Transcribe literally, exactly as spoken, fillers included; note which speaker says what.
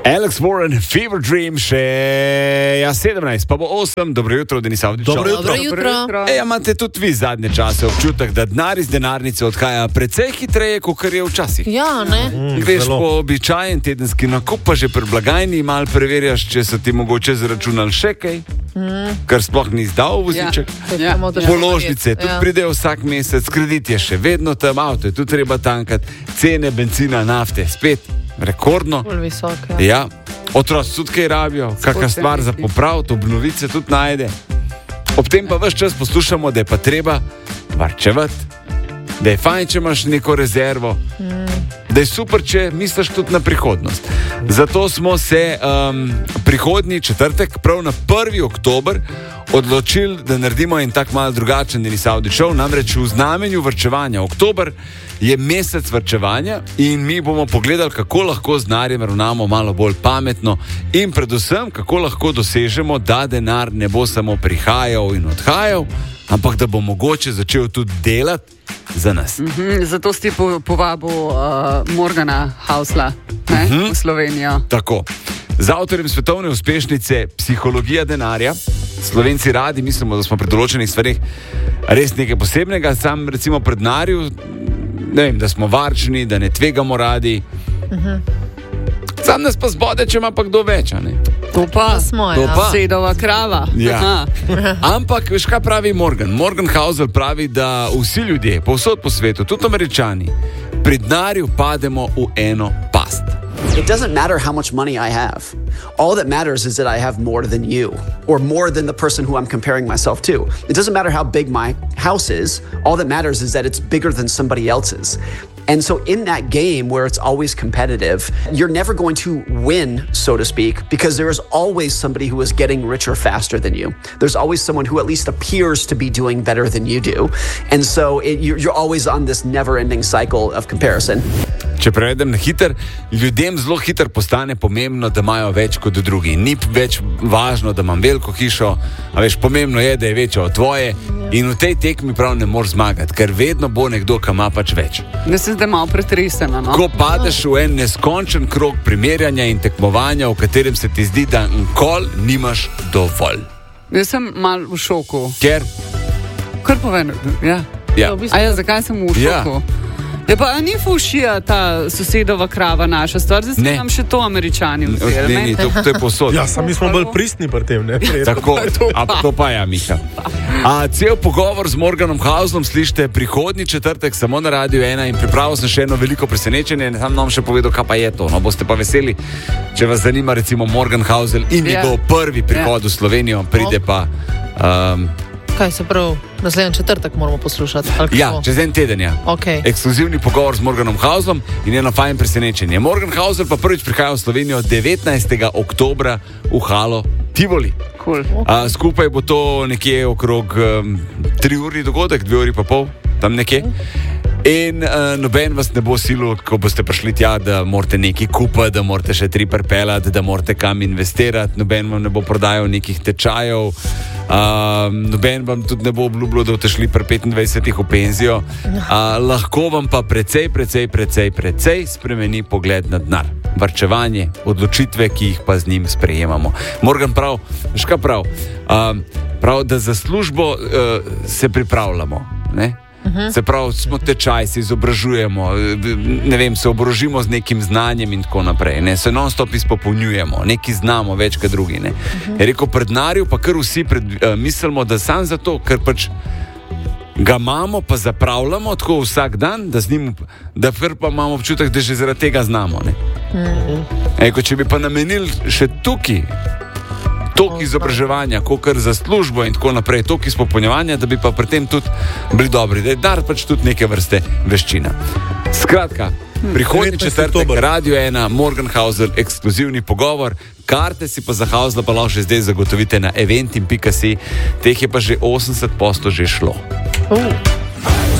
Speaker 1: Alex Warren, Fever Dream, še ja, sedemnajst, pa bo osem. Dobro jutro, Denis Avdić.
Speaker 2: Dobro jutro.
Speaker 3: Dobro jutro.
Speaker 1: E, imate tudi vi zadnje čase občutek, da denar iz denarnice odhaja precej hitreje, kot je včasih.
Speaker 3: Ja, ne?
Speaker 2: Mm,
Speaker 1: Greš
Speaker 2: zelo.
Speaker 1: po običajen tedenski nakup, pa že pri blagajni malo preverjaš, če so ti mogoče zaračunali še kaj, mm. kar sploh ni izdal voziček.
Speaker 3: Ja.
Speaker 1: Položnice tudi
Speaker 3: Ja.
Speaker 1: pridejo vsak mesec, kredit je še vedno tam, avto je tudi treba tankati, cene benzina, nafte, spet rekordno.
Speaker 3: Bolj visoke.
Speaker 1: Ja, otroci tudi kaj rabijo, kakšna stvar za popraviti, obnoviti se tudi najde. Ob tem pa ves čas poslušamo, da je pa treba varčevati, da je fajn, če imaš neko rezervo, mm. da je super, če misliš tudi na prihodnost. Zato smo se um, prihodnji četrtek, prav na prvi oktober, odločili, da naredimo en tak malo drugačen Denis Avdić šov, namreč v znamenju varčevanja. Oktober je mesec varčevanja in mi bomo pogledali, kako lahko z denarjem ravnamo malo bolj pametno in predvsem, kako lahko dosežemo, da denar ne bo samo prihajal in odhajal, ampak da bo mogoče začel tudi delati za nas.
Speaker 4: Mm-hmm, zato si po, povabil uh, Morgana Hausla ne, mm-hmm. v Slovenijo.
Speaker 1: Tako. Z avtorjem svetovne uspešnice Psihologija denarja. Slovenci radi mislimo, da smo pri določenih stvareh res nekaj posebnega. Sam recimo pri denarju, ne vem, da smo varčni, da ne tvegamo radi. Uh-huh. Sam nas pa zbode, če ima pa kdo več, a ne?
Speaker 4: To pa
Speaker 3: smo,
Speaker 1: To
Speaker 3: ja.
Speaker 1: pa.
Speaker 4: Sedova krava.
Speaker 1: Ja.
Speaker 4: Aha.
Speaker 1: Ampak, veš kaj pravi Morgan? Morgan Housel pravi, da vsi ljudje, povsod po svetu, tudi Američani, pri denarju pademo v eno past.
Speaker 5: It doesn't matter how much money I have. All that matters is that I have more than you, or more than the person who I'm comparing myself to. It doesn't matter how big my house is. All that matters is that it's bigger than somebody else's. And so in that game where it's always competitive, you're never going to win, so to speak, because there is always somebody who is getting richer faster than you. There's always someone who at least appears to be doing better than you do. And so it, you're, you're always on this never-ending cycle of comparison.
Speaker 1: Če prevedem na hiter, ljudem zelo hiter postane pomembno, da imajo več kot drugi. Ni več važno, da imam veliko hišo, a veš, pomembno je, da je večja od tvoje in v tej tekmi prav ne moreš zmagati, ker vedno bo nekdo, ki ima pač več.
Speaker 4: Da se zdaj malo pretresena. No?
Speaker 1: Ko padeš v en neskončen krog primerjanja in tekmovanja, v katerem se ti zdi, da nikoli nimaš dovolj.
Speaker 4: Jaz sem mal v šoku.
Speaker 1: Ker?
Speaker 4: Kar povem. Ja.
Speaker 1: Ja.
Speaker 4: A ja, zakaj sem v šoku? Ja. Ja, pa a ni fušija ta sosedova krava naša stvar, zdaj se nam še to Američani vzeli.
Speaker 1: Ne, ne, to, to je posod.
Speaker 2: Ja, sami smo bolj pristni pri tem, ne?
Speaker 1: Tako, a to pa ja, Miha. A cel pogovor z Morganom Hauslom slišite prihodnji četrtek samo na Radiu ena in pripravil sem še eno veliko presenečenje, sam nam še povedal, kaj pa je to. No, boste pa veseli, če vas zanima recimo Morgan Housel in
Speaker 4: Ja.
Speaker 1: njegov prvi prihod
Speaker 4: Ja.
Speaker 1: v Slovenijo, pride pa... Um,
Speaker 3: Kaj se prav, naslednji četrtek moramo poslušati? ali
Speaker 1: ja,
Speaker 3: kako?
Speaker 1: čez en teden, ja.
Speaker 3: Okej.
Speaker 1: Ekskluzivni pogovor z Morganom Hauslom in eno fajn presenečenje. Morgan Housel pa prvič prihaja v Slovenijo devetnajstega oktobra v Halo Tivoli.
Speaker 4: Cool.
Speaker 1: A, skupaj bo to nekje okrog um, tri urni dogodek, dve uri pa pol, tam nekje. In uh, noben vas ne bo silil, ko boste prišli tja, da morate nekaj kupiti, da morate še tri pripeljati, da morate kam investirati, noben vam ne bo prodajal nekih tečajev, uh, noben vam tudi ne bo obljubljal, da boste šli pri petindvajsetih v penzijo. Uh, lahko vam pa precej, precej, precej, precej spremeni pogled na denar. Varčevanje, odločitve, ki jih pa z njim sprejemamo. Morgan prav, veš kaj prav, uh, prav, da za službo uh, se pripravljamo, ne? Uh-huh. Se pravi, smo tečaj, se izobražujemo, ne vem, se oborožimo z nekim znanjem in tako naprej, ne? Se non-stop izpopolnjujemo, nekaj znamo več kot drugi. Ne? Uh-huh. Je rekel, pred denarju pa kar vsi pred, uh, mislimo, da sam zato, ker pač ga imamo, pa zapravljamo tako vsak dan, da, z njim, da pa imamo občutek, da že zaradi tega znamo. Ne? Uh-huh. Eko, če bi pa namenili še tukaj toliko izobraževanja, kakor za službo in tako naprej, toliko izpopolnjevanja, da bi pa pri tem tudi bili dobri, da je dar pač tudi neke vrste veščina. Skratka, prihodnji četrtek, Radio ena, Morgan Housel, ekskluzivni pogovor. Karte si pa za Housla pa lahko že zdaj zagotovite na eventim pika si. Teh je pa že osemdeset posto že šlo.
Speaker 3: Uh.